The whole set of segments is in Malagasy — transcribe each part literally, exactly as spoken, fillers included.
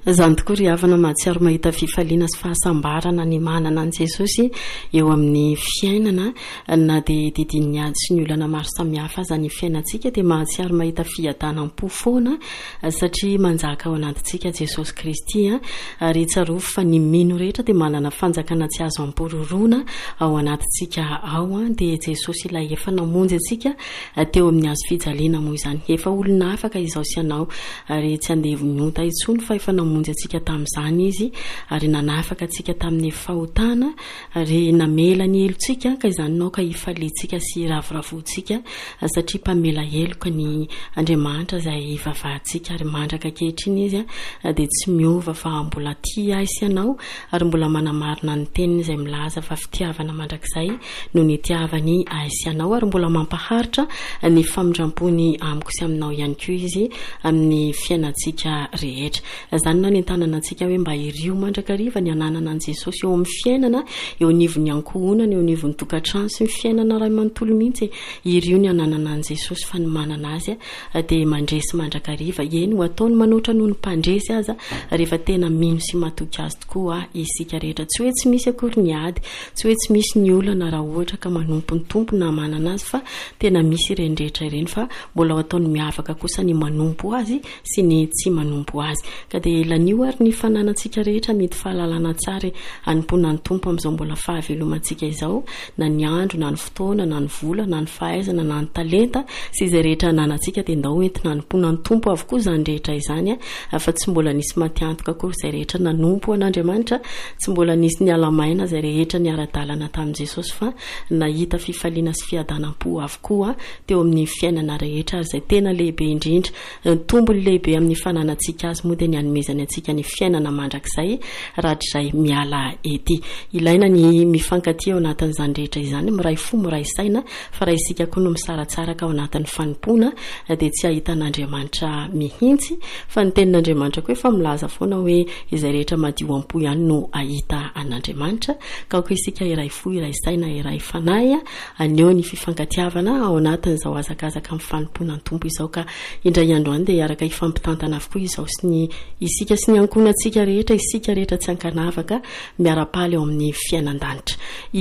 Zany tokoa ry havana mahatsiaro mahita fifaliana sy fahasambarana ny manana an Jesosy eo amin'ny fiainana na dia didin'ny ady sy ny olana maro samihafa aza ny fiainantsika dia mahatsiaro mahita fiadanam-po foana satria manjaka ao anatintsika Jesosy Kristy ary tsarovy fa ny mino rehetra dia manana fanjakana tsy azo ampororoana ao anatintsika ao dia Jesosy ilay efa namonjy antsika teo amin'ny hazo fijaliana moa izany efa olona afaka izao sy anao ary tsy andevonota intsony fa efa namonjy antsika tamin'izany izy ary nanafaka antsika tamin'ny fahotana ary namela ny helotsika ka izany nao ka ifalitsika sy ravoravotsika satria mpamela heloka ny Andriamanitra izay vavahantsika ary mandraka kehitriny izy dia tsy miova fa mbola tia sy anao ary mbola manamarina ny teniny izay milaza fa fitiavana mandrakizay no ny tiavany sy anao ary mbola mampaharitra ny famindrampony amiko sy aminao ihany koa izy amin'ny fiainantsika rehetra. Zany na ny tanana antsika hoe mba irio mandrakariva ny ananana an Jesosy eo amin'ny fiainana eo anivon'ny ankohonana eo anivon'ny tokantrano sy ny fiainana iray manontolo mihitsy irio ny ananana an Jesosy fa ny manana azy dia mandresy mandrakariva eny ho ataony manoatra noho ny mpandresy aza rehefa tena mino sy matoky azy tokoa isika rehetra tsy hoe tsy misy akory ny ady tsy hoe tsy misy ny olana raha ohatra ka manompo ny tompo na manana azy fa tena misy ireny rehetra ireny fa mbola ho ataony miavaka kosa ny manompo azy sy ny tsy manompo azy ka dia lanio ary ny fananantsika rehetra mety fahalalana tsara anompona ny tompo amin'izao mbola fahavelomantsika izao na ny andro na ny fotoana na ny vola na ny fahaizana na ny talenta sy izay rehetra nanantsika dia ndao entina anompona ny tompo avokoa izany rehetra izany fa tsy mbola nisy matiantoka koa izay rehetra nanompo an'Andriamanitra tsy mbola nisy ny alamaina izay rehetra ny ara-dalana tamin'i Jesosy fa nahita fifaliana sy fiadanam-po avokoa teo amin'ny fiainana rehetra izay tena lehibe indrindra ny tombony lehibe amin'ny fananantsika azy moa dia ny anomezany antsika ny fiainana mandrakizay rahatrizay miala ety ilaina ny mifankatia ao anatin'izany rehetra izany miray fo miray saina fa raha isika koa no misaratsaraka ao anatin'ny fanompona dia tsy ahitan'Andriamanitra mihintsy fa ny tenin'Andriamanitra koa efa milaza foana hoe izay rehetra madio am-po ihany no ahita an'Andriamanitra ka koa isika iray fo iray saina iray fanahy aneo ny fifankatiavana ao anatin'izao azakazaka amin'ny fanompona ny tompo izao ka indray andro any dia iaraka ifampitantana avokoa izao sy ny isika sy ny ankonantsika rehetra isika rehetra tsy ankanavaka miara-paly ao amin'ny fiainan-danitra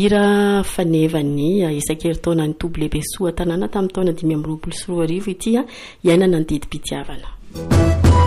ira fanevany isan-keritaona ny toby lehibe soa tanàna tamin'ny taona dimy amby roapolo sy roa arivo ity iainana ny didim-pitiavana.